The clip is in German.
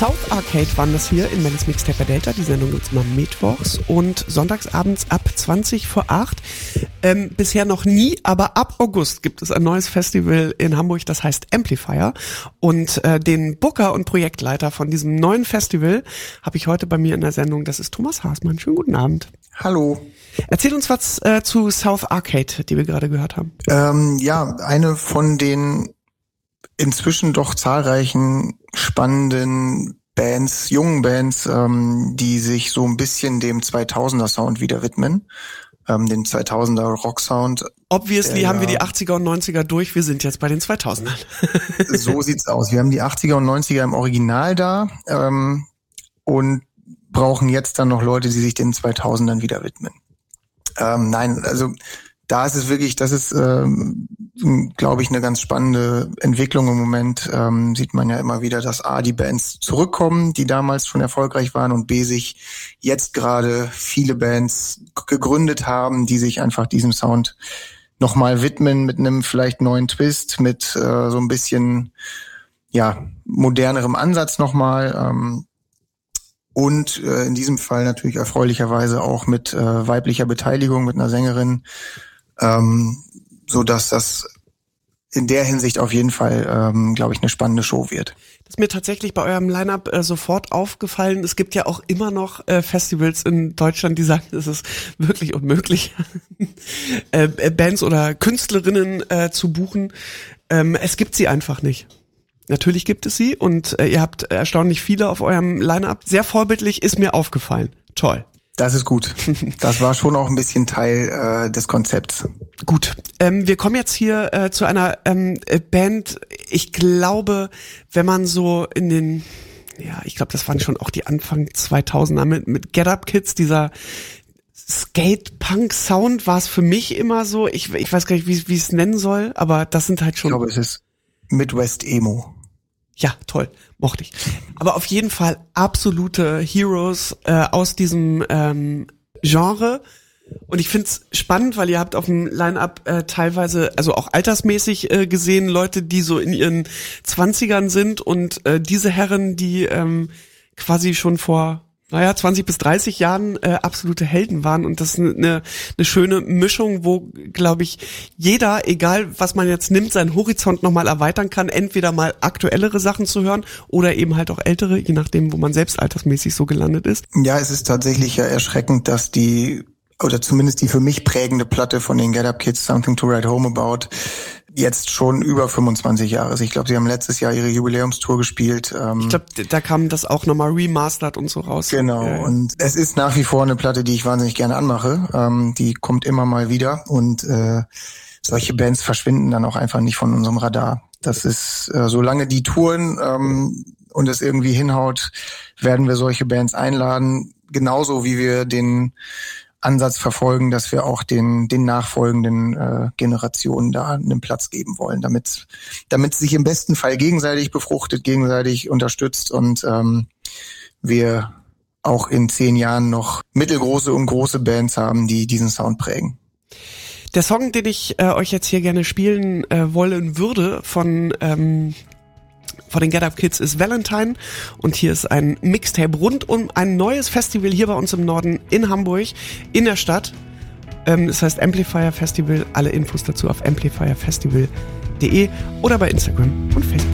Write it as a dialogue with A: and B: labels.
A: South Arcade waren das hier in Mellis Mixtape bei Delta. Die Sendung gibt's immer mittwochs und sonntagsabends ab 20:20. Bisher noch nie, aber ab August gibt es ein neues Festival in Hamburg, das heißt Amplifier. Und den Booker und Projektleiter von diesem neuen Festival habe ich heute bei mir in der Sendung. Das ist Thomas Haßmann. Schönen guten Abend.
B: Hallo.
A: Erzähl uns was zu South Arcade, die wir gerade gehört haben.
B: Ja, eine von den inzwischen doch zahlreichen spannenden Bands, jungen Bands, die sich so ein bisschen dem 2000er Sound wieder widmen, den 2000er Rock Sound.
A: Obviously haben wir die 80er und 90er durch, wir sind jetzt bei den 2000ern.
B: So sieht's aus. Wir haben die 80er und 90er im Original da und brauchen jetzt dann noch Leute, die sich den 2000ern wieder widmen. Nein, also da ist es wirklich, das ist, glaube ich, eine ganz spannende Entwicklung im Moment. Sieht man ja immer wieder, dass A, die Bands zurückkommen, die damals schon erfolgreich waren, und B, sich jetzt gerade viele Bands gegründet haben, die sich einfach diesem Sound nochmal widmen, mit einem vielleicht neuen Twist, mit so ein bisschen, ja, modernerem Ansatz nochmal. Und in diesem Fall natürlich erfreulicherweise auch mit weiblicher Beteiligung, mit einer Sängerin, so dass das in der Hinsicht auf jeden Fall, glaube ich, eine spannende Show wird.
A: Das ist mir tatsächlich bei eurem Line-Up sofort aufgefallen. Es gibt ja auch immer noch Festivals in Deutschland, die sagen, es ist wirklich unmöglich, Bands oder Künstlerinnen zu buchen. Es gibt sie einfach nicht. Natürlich gibt es sie und ihr habt erstaunlich viele auf eurem Line-Up. Sehr vorbildlich, ist mir aufgefallen. Toll.
B: Das ist gut. Das war schon auch ein bisschen Teil des Konzepts.
A: Gut, wir kommen jetzt hier zu einer Band. Ich glaube, wenn man so in den, ja, ich glaube, das waren schon auch die Anfang 2000er mit Get Up Kids, dieser Skate-Punk-Sound war es für mich immer so. Ich weiß gar nicht, wie ich es nennen soll, aber das sind halt schon...
B: Ich glaube, es ist Midwest Emo.
A: Ja, toll, mochte ich. Aber auf jeden Fall absolute Heroes aus diesem Genre. Und ich find's spannend, weil ihr habt auf dem Line-Up teilweise, also auch altersmäßig gesehen, Leute, die so in ihren 20ern sind und diese Herren, die quasi schon vor 20 bis 30 Jahren absolute Helden waren, und das ist eine schöne Mischung, wo, glaube ich, jeder, egal was man jetzt nimmt, seinen Horizont nochmal erweitern kann, entweder mal aktuellere Sachen zu hören oder eben halt auch ältere, je nachdem, wo man selbst altersmäßig so gelandet ist.
B: Ja, es ist tatsächlich ja erschreckend, dass oder zumindest die für mich prägende Platte von den Get Up Kids, Something to Write Home About, jetzt schon über 25 Jahre ist. Ich glaube, sie haben letztes Jahr ihre Jubiläumstour gespielt.
A: Ich glaube, da kam das auch nochmal remastered und so raus.
B: Genau, und es ist nach wie vor eine Platte, die ich wahnsinnig gerne anmache. Die kommt immer mal wieder, und solche Bands verschwinden dann auch einfach nicht von unserem Radar. Das ist, solange die touren und es irgendwie hinhaut, werden wir solche Bands einladen. Genauso wie wir den Ansatz verfolgen, dass wir auch den nachfolgenden Generationen da einen Platz geben wollen, damit sich im besten Fall gegenseitig befruchtet, gegenseitig unterstützt und wir auch in 10 Jahren noch mittelgroße und große Bands haben, die diesen Sound prägen.
A: Der Song, den ich euch jetzt hier gerne spielen wollen würde von den Get Up Kids, ist Valentine, und hier ist ein Mixtape rund um ein neues Festival hier bei uns im Norden in Hamburg, in der Stadt. Das heißt Amplifier Festival. Alle Infos dazu auf amplifierfestival.de oder bei Instagram und Facebook.